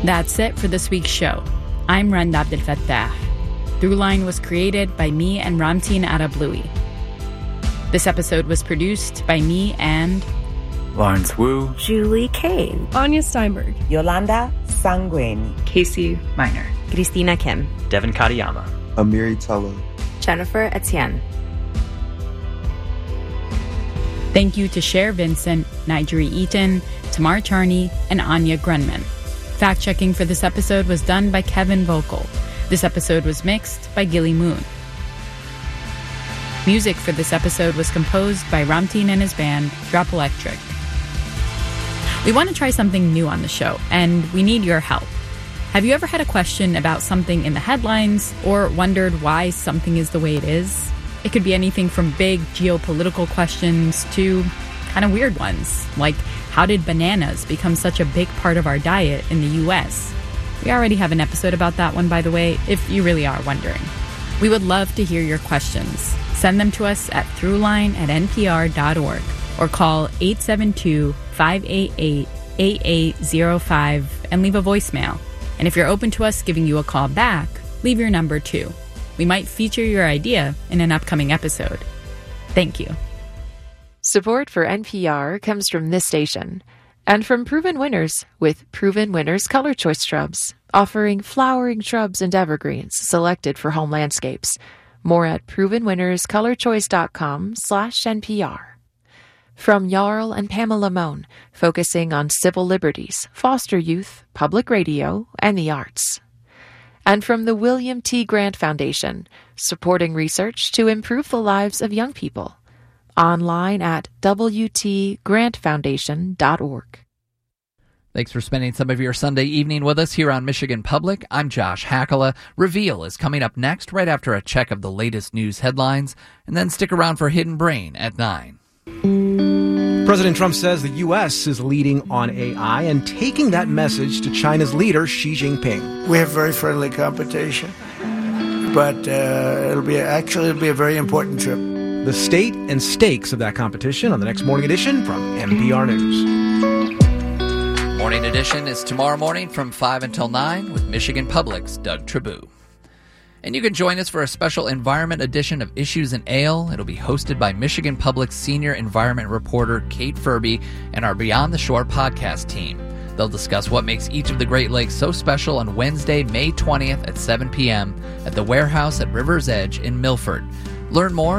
That's it for this week's show. I'm Randa Abdel Fattah. Throughline was created by me and Ramtin Arablouei. This episode was produced by me and Lawrence Wu, Julie Kane, Anya Steinberg, Yolanda Sanguin, Casey Minor, Christina Kim, Devin Katayama, Amiri Tello, Jennifer Etienne. Thank you to Cher Vincent, Nigeri Eaton, Tamar Charney, and Anya Grunman. Fact-checking for this episode was done by Kevin Vogel. This episode was mixed by Gilly Moon. Music for this episode was composed by Ramtin and his band, Drop Electric. We want to try something new on the show, and we need your help. Have you ever had a question about something in the headlines or wondered why something is the way it is? It could be anything from big geopolitical questions to kind of weird ones, like how did bananas become such a big part of our diet in the U.S.? We already have an episode about that one, by the way, if you really are wondering. We would love to hear your questions. Send them to us at throughline@npr.org or call 872-588-8805 and leave a voicemail. And if you're open to us giving you a call back, leave your number too. We might feature your idea in an upcoming episode. Thank you. Support for NPR comes from this station and from Proven Winners with Proven Winners Color Choice Shrubs, offering flowering shrubs and evergreens selected for home landscapes. More at provenwinnerscolorchoice.com/NPR. From Jarl and Pamela Mohn, focusing on civil liberties, foster youth, public radio, and the arts. And from the William T. Grant Foundation, supporting research to improve the lives of young people. Online at wtgrantfoundation.org. Thanks for spending some of your Sunday evening with us here on Michigan Public. I'm Josh Hakala. Reveal is coming up next, right after a check of the latest news headlines, and then stick around for Hidden Brain at 9. President Trump says the U.S. is leading on AI and taking that message to China's leader, Xi Jinping. We have very friendly competition, but it'll be a very important trip. The state and stakes of that competition on the next Morning Edition from NPR News. Morning Edition is tomorrow morning from 5 until 9 with Michigan Public's Doug Tribou. And you can join us for a special Environment edition of Issues in Ale. It'll be hosted by Michigan Public's senior environment reporter Kate Furby and our Beyond the Shore podcast team. They'll discuss what makes each of the Great Lakes so special on Wednesday, May 20th at 7 p.m. at the Warehouse at River's Edge in Milford. Learn more